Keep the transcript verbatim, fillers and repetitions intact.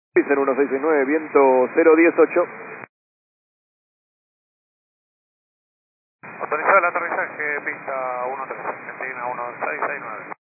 Dicen uno seis seis nueve, viento cero dieciocho. Autorizado el aterrizaje, pista uno tres, Argentina uno seis seis nueve.